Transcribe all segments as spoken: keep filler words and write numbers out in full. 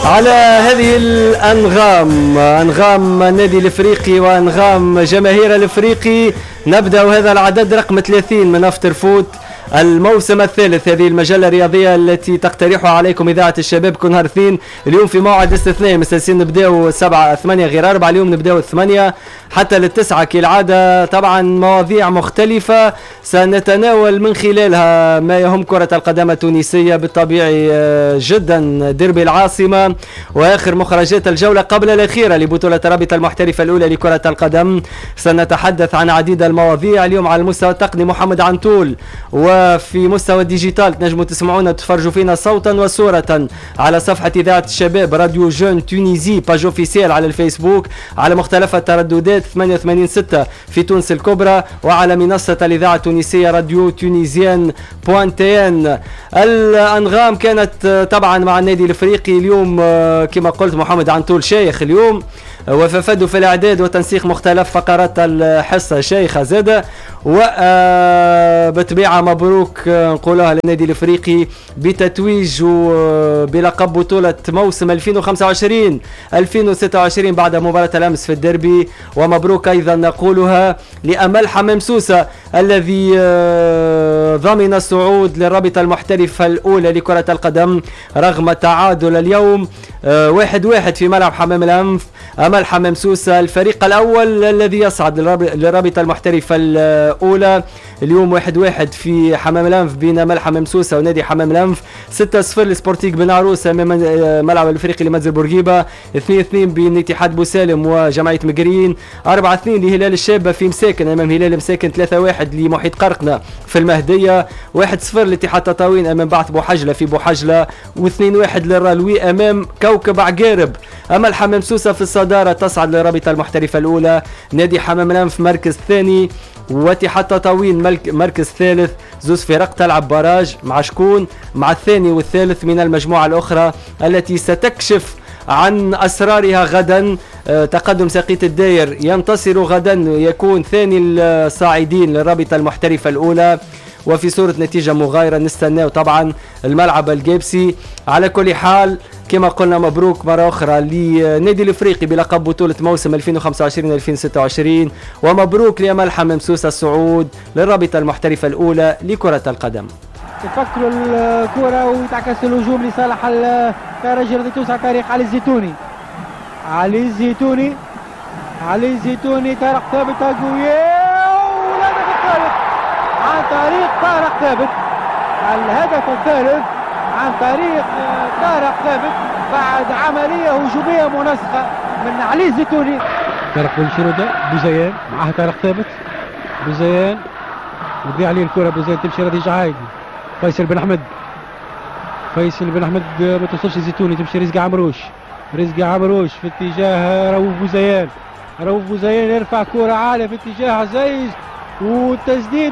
على هذه الأنغام، أنغام النادي الإفريقي وأنغام جماهير الإفريقي، نبدأ هذا العدد رقم ثلاثين من أفتر فوت الموسم الثالث. هذه المجلة الرياضية التي تقترحها عليكم إذاعة الشباب كل نهار اثنين. اليوم في موعد استثنائي، مستنسين نبداو سبعة ثمانية غير أربعة، اليوم نبداو ثمانية حتى للتسعة كالعادة. طبعا مواضيع مختلفة سنتناول من خلالها ما يهم كرة القدم التونسية بالطبيعي جدا، ديربي العاصمة وآخر مخرجات الجولة قبل الأخيرة لبطولة رابطة المحترفة الأولى لكرة القدم. سنتحدث عن عديد المواضيع اليوم على المستوى التقني محمد عنتول، وفي مستوى الديجيتال تنجموا تسمعونا وتتفرجوا فينا صوتا وصورة على صفحة إذاعة الشباب راديو جون تونيزي باج اوفيسيال على الفيسبوك، على مختلف الترددات ثمانية وثمانين ستة في تونس الكبرى، وعلى منصة الإذاعة التونسية راديو تونيزيان بوانتين. الأنغام كانت طبعا مع النادي الإفريقي اليوم كما قلت محمد عنتول شيخ اليوم، وففدوا في الإعداد وتنسيق مختلف فقرات الحصة شيخة زادة. وبطبيعة مبروك نقولها للنادي الإفريقي بتتويج بلقب بطولة موسم ألفين وخمسة وعشرين ألفين وستة وعشرين بعد مباراة الأمس في الديربي. ومبروك أيضا نقولها لأمل حمام سوسة الذي ضمن الصعود للرابطة المحترفة الأولى لكرة القدم رغم التعادل اليوم واحد واحد في ملعب حمام الأنف. أمل حمام سوسة الفريق الأول الذي يصعد للرابطة المحترفة الأولى اليوم واحد واحد في حمام الأنف بين أمل حمام سوسة ونادي حمام الأنف. ستة صفر لسبورتيك بن عروس أمام ملعب الإفريقي لمنزل بورقيبة. اثنين اثنين بين اتحاد بوسالم وجمعية مقرين. أربعة اثنين لهلال الشابة في مساكن أمام هلال مساكن. ثلاثة واحد لمحيط قرقنة في المهدية. واحد صفر لاتحاد تطاوين أمام بعث بوحجلة في بوحجلة. واثنين واحد للرالوي أمام كوكب عقارب. أمل حمام سوسة في الصدارة تصعد للرابطة المحترفة الأولى. نادي حمام الأنف مركز ثاني، واتحاد تطاوين مركز ثالث. زوز فرق تلعب باراج مع شكون؟ مع الثاني والثالث من المجموعة الأخرى التي ستكشف عن أسرارها غدا. تقدم ساقية الداير ينتصر غدا، يكون ثاني الصاعدين للرابطة المحترفة الأولى، وفي صورة نتيجة مغايرة نستناه طبعا الملعب الجيبسي. على كل حال كما قلنا مبروك مرة أخرى لنادي الإفريقي بلقب بطولة موسم ألفين وخمسة وعشرين ألفين وستة وعشرين، ومبروك لأمل حمام سوسة الصعود للرابطة المحترفة الأولى لكرة القدم. تفكروا الكرة وتعكس الهجوم لصالح الرجل الذي توسع طريق علي الزيتوني. علي الزيتوني علي الزيتوني طارق ثابت قوية والهدف الثالث عن طريق طارق ثابت. الهدف الثالث عن طريق طارق ثابت بعد عملية هجومية منسقة من علي الزيتوني. طارق بن شرودة بوزيان معها طارق ثابت. بوزيان ودي عليه الكرة، بوزيان تمشي رضي عايدي. فيصل بن أحمد فيصل بن أحمد ما توصلش الزيتوني، تمشي رزقة عمروش. رزقة عمروش في اتجاه رؤوف بوزيان. رؤوف بوزيان يرفع كرة عالية في اتجاه عزيز والتسديد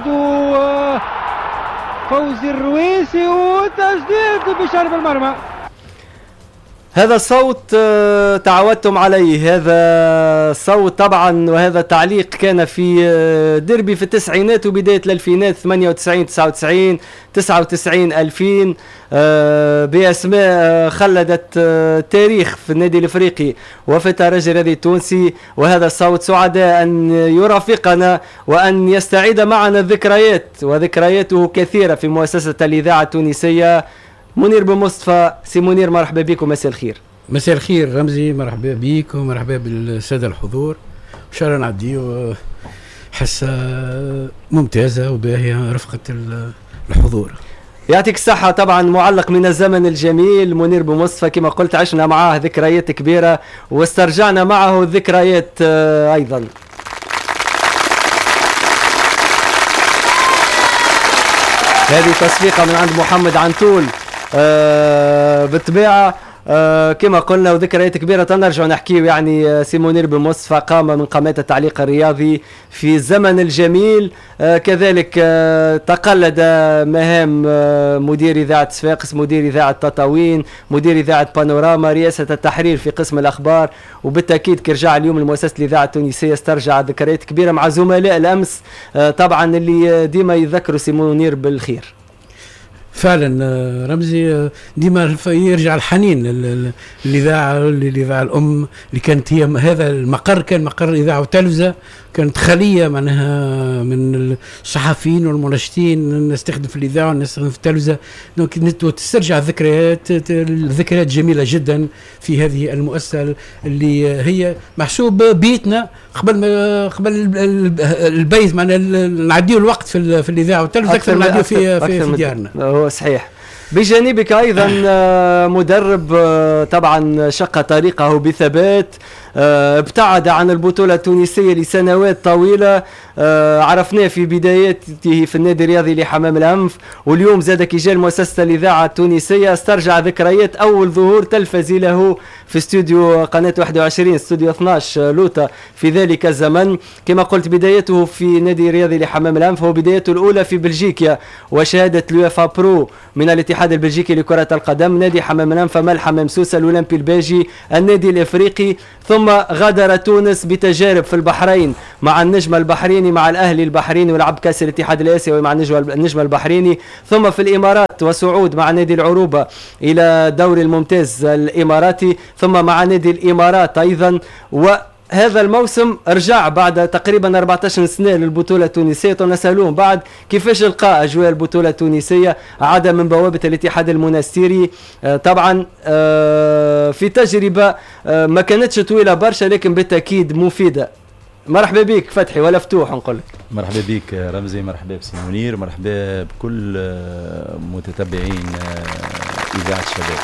فوزي الرويسي وتسديد بشرب المرمى. هذا الصوت تعودتم عليه، هذا الصوت طبعا وهذا التعليق كان في ديربي في التسعينات وبداية الألفينات ثمانية وتسعين تسعة وتسعين تسعة وتسعين ألفين بأسماء خلدت تاريخ في النادي الإفريقي وفي الترجي الرياضي التونسي. وهذا الصوت سعداء أن يرافقنا وأن يستعيد معنا الذكريات، وذكرياته كثيرة في مؤسسة الإذاعة التونسية. منير بن مصطفى، سي منير مرحبا بك ومساء الخير. مساء الخير رمزي، مرحبا بك ومرحبا بالسادة الحضور. ان شاء الله نعديو حصة ممتازة وباهية رفقة الحضور. يعطيك الصحة. طبعا معلق من الزمن الجميل منير بن مصطفى، كما قلت عشنا معاه ذكريات كبيرة واسترجعنا معه الذكريات أيضا. هذه تصفيقة من عند محمد عنتول. آه بالطبيعة آه كما قلنا وذكريات كبيرة نرجع نحكيه. يعني سي منير بن مصطفى قام من قامات التعليق الرياضي في الزمن الجميل. آه كذلك آه تقلد مهام آه مدير إذاعة صفاقس، مدير إذاعة تطاوين، مدير إذاعة بانوراما، رئاسة التحرير في قسم الأخبار. وبالتأكيد كرجع اليوم لمؤسسة الإذاعة التونسية استرجع ذكريات كبيرة مع زملاء الأمس آه طبعا اللي ديما يذكروا سي منير بالخير. فعلا رمزي ديما يرجع الحنين للاذاعه الاذاعه الام اللي كانت هي هذا المقر، كان مقر الاذاعه والتلفزه، كانت خليه معناها من الصحفيين والمنشطين، الناس تخدم في الاذاعه والناس تخدم في التلفزه. دونك تسترجع ذكريات ذكريات جميله جدا في هذه المؤسسه اللي هي محسوب بيتنا قبل ما قبل البيت، معناها نعديو الوقت في في الاذاعه والتلفزه اكثر من نعديو في في, في ديارنا. هو صحيح. بجانبك ايضا مدرب طبعا شق طريقه بثبات، ابتعد عن البطولة التونسية لسنوات طويلة، عرفناه في بداياته في النادي الرياضي لحمام الأنف، واليوم زاد كي جاء مؤسسة الإذاعة التونسية استرجع ذكريات أول ظهور تلفزي له في استوديو قناة واحد وعشرين استوديو اثناش لوطة في ذلك الزمن. كما قلت بدايته في نادي الرياضي لحمام الأنف، هو بدايته الأولى في بلجيكا وشهادة اليوفا برو من الاتحاد البلجيكي لكرة القدم، نادي حمام الأنف، ملحم ممسوسة، الأولمبي الباجي، النادي الإفريقي، ثم غادر تونس بتجارب في البحرين مع النجم البحريني مع الأهلي البحريني، ولعب كأس الاتحاد الآسيوي مع النجم البحريني، ثم في الإمارات وصعود مع نادي العروبة إلى الدوري الممتاز الإماراتي، ثم مع نادي الإمارات أيضا. وهذا الموسم رجع بعد تقريبا أربعة عشر سنة للبطولة التونسية، ونسألون بعد كيفاش لقى أجواء البطولة التونسية. عاد من بوابة الاتحاد المنستيري، طبعا في تجربة ما كانتش طويلة برشا لكن بالتأكيد مفيدة. مرحبا بك فتحي ولا فتوح نقول. مرحبا بك رمزي، مرحبا بسي منير، مرحبا بكل متتبعين إذاعة الشباب.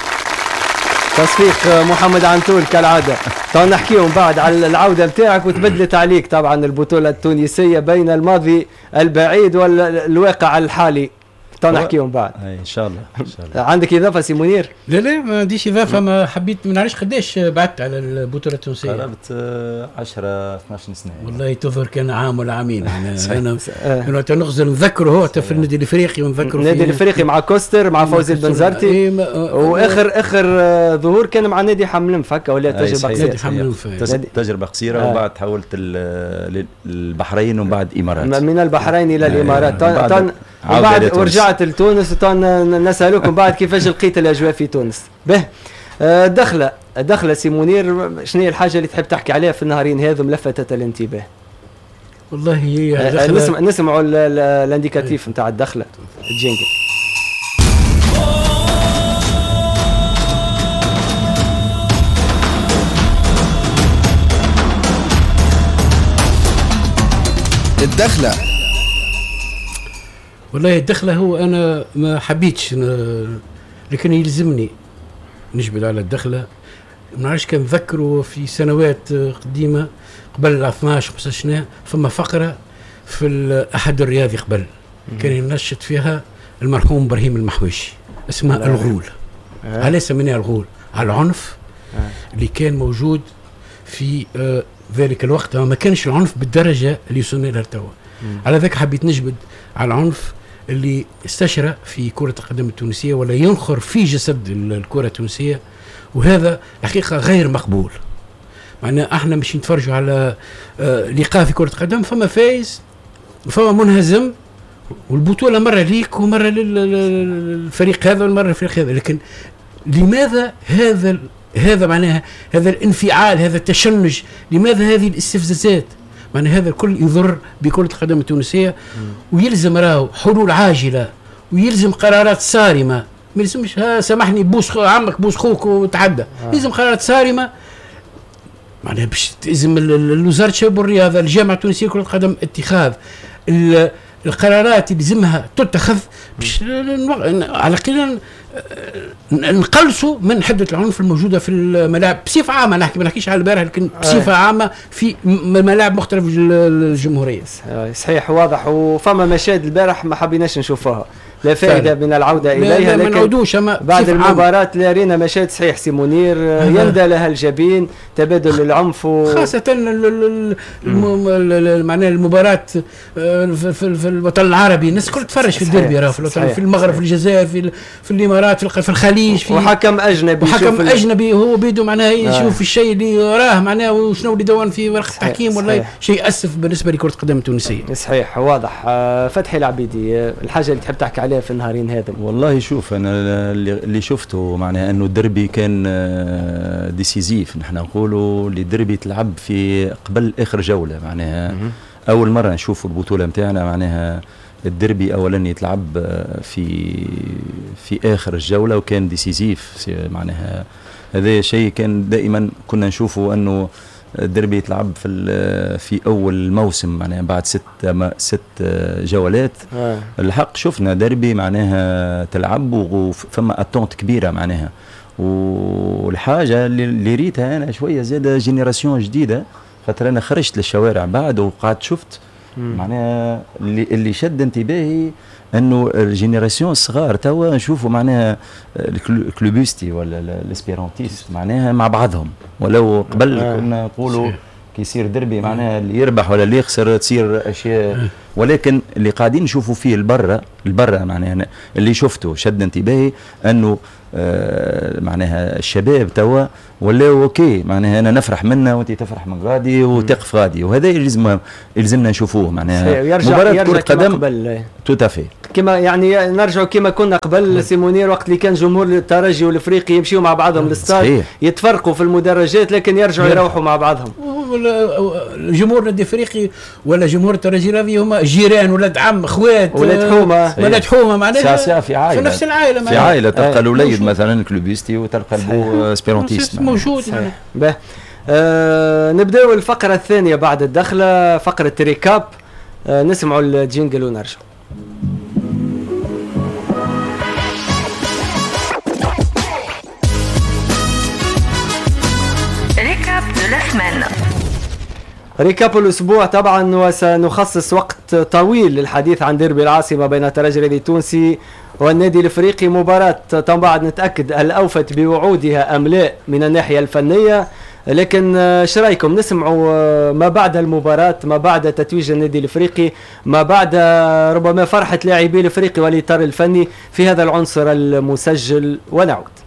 تصفيق محمد عنتول كالعادة. طبعا نحكيهم بعد على العودة بتاعك، وتبدلت عليك طبعا البطولة التونسية بين الماضي البعيد والواقع الحالي. طبعا نحكيهم بعد ان شاء الله. ان شاء الله. عندك اضافه سي منير؟ لا لا ما عنديش اضافه، ما حبيت ما نعرفش قداش بعدت على البطوله التونسيه. قربت عشرة اثناش سنه والله تظهر كان عام ولا عامين. انا انا تنغزل نذكره هو في النادي الافريقي، ونذكره النادي الافريقي مع كوستر مع فوزي البنزرتي، واخر اخر ظهور كان مع نادي حملم فكا ولا تجربه قصيره. تجربه قصيره وبعد تحولت للبحرين وبعد الامارات، من البحرين الى الامارات، وبعد ورجعت لتونس. نسألكم بعد كيفاش لقيت الأجواء في تونس. به دخلة دخلة سي منير، شنو هي الحاجة اللي تحب تحكي عليها في النهارين هذم لفتت الانتباه؟ والله هي نسمع نسمعوا الانديكاتيف نتاع الدخلة الجينجل. الدخلة. والله الدخلة هو أنا ما حبيتش، لكن يلزمني نجبد على الدخلة. ما نعرفش كان نذكروا في سنوات قديمة قبل اثناش خمسة عشر فما فقرة في الأحد الرياضي قبل كان ينشط فيها المرحوم إبراهيم المحوشي اسمها الغول. آه. على سميناها الغول على العنف آه. اللي كان موجود في آه ذلك الوقت. ما كانش العنف بالدرجة اللي وصلنا لها توا. على ذلك حبيت نجبد على العنف اللي استشرى في كرة القدم التونسية ولا ينخر في جسد الكرة التونسية، وهذا حقيقة غير مقبول. معناه احنا مش نتفرجوا على آه لقاء في كرة القدم، فما فايز وفما منهزم، والبطولة مرة ليك ومرة للفريق هذا ومرة للفريق هذا. لكن لماذا هذا هذا معناها هذا الانفعال، هذا التشنج؟ لماذا هذه الاستفزازات؟ معنى هذا الكل يضر بكرة القدم التونسية، ويلزم راهو حلول عاجلة، ويلزم قرارات صارمة. ما يلزمش ها سامحني بوس عمك بوس خوك وتعدى. آه. يلزم قرارات صارمة معناها باش تلزم وزارة الشباب والرياضة، الجامعة التونسية لكرة القدم اتخاذ القرارات اللي لازمها تتخذ باش على الأقل نقلصوا من حدة العنف الموجودة في الملاعب بصفة عامة. نحكي ما نحكيش على البارح، لكن بصفة عامة في ملاعب مختلفة الجمهورية. صحيح واضح. وفما مشاهد البارح ما حبيناش نشوفها، لا فائدة من العودة إليها، لكن نعودوش بعد المباراة اللي رينا مشاهد صحيح سي منير يندى لها الجبين، تبادل العنف و... خاصة معناها المباراة في الوطن العربي الناس كل تفرج في الديربي، راه في الوطن، في المغرب، في الجزائر، في في الإمارات، في الخليج، في وحكم أجنبي وحكم أجنبي هو بيدو معناها يشوف آه. الشيء اللي راه معناها وشنو اللي دون في ورقة التحكيم، والله شيء أسف بالنسبة لكرة القدم التونسية. صحيح واضح. آه فتحي العبيدي، الحاجة اللي تحب تحكي عليها عليه في النهارين هذا؟ والله شوف انا اللي شفته معناها انه الدربي كان ديسيزيف، نحن نقولوا اللي الدربي تلعب في قبل اخر جوله، معناها اول مره نشوفوا البطوله نتاعنا معناها الدربي اولا يتلعب في في اخر الجوله وكان ديسيزيف، معناها هذا شيء كان دائما كنا نشوفه انه الدربي يتلعب في في اول الموسم معناها بعد ست ست جولات. آه. الحق شفنا دربي معناها تلعب وفما اتونت كبيره معناها، والحاجه اللي ريتها انا شويه زاده جينيراسيون جديده، خاطر انا خرجت للشوارع بعد وقعدت شفت معناها اللي اللي شد انتباهي انه الجينيراسيون الصغار توا نشوفوا معناها الكلوبيستي ولا الاسبيرانتيست معناها مع بعضهم، ولو قبل آه. كنا نقولوا كي يصير دربي معناها اللي يربح ولا اللي يخسر تصير اشياء، ولكن اللي قاعدين نشوفوا فيه البرة البرة معناها اللي شفته شد انتباهي انه آه معناها الشباب توا ولاو اوكي معناها انا نفرح منا وانت تفرح من غادي وتقف غادي، وهذا يلزم يلزمنا نشوفوه معناها مباراة كرة قدم توتافي كما يعني نرجعوا كما كنا قبل سيمونير وقت اللي كان جمهور الترجي والافريقي يمشيوا مع بعضهم للستاد يتفرقوا في المدرجات لكن يرجعوا يروحوا مع بعضهم. الجمهور الافريقي ولا جمهور الترجي رافي هما جيران ولاد عم اخوات ولاد حومه ولاد حومه معناها في عائله في نفس العائله في عائله تلقى الوليد مثلا كلوبيستي وتلقى البو سبيرونتيست موجود. به آه نبداو الفقره الثانيه بعد الدخله، فقره ريكاب. آه نسمعوا الجينجل ونرجع. ريكاب دو لا سمان. ريكاب الأسبوع طبعا، وسنخصص وقت طويل للحديث عن ديربي العاصمة بين الترجي الرياضي التونسي والنادي الإفريقي، مباراة طبعا نتأكد هل أوفت بوعودها أم لا من الناحية الفنية، لكن ايش رايكم نسمعوا ما بعد المباراة، ما بعد تتويج النادي الإفريقي، ما بعد ربما فرحة لاعبي الإفريقي والإطار الفني في هذا العنصر المسجل، ونعود.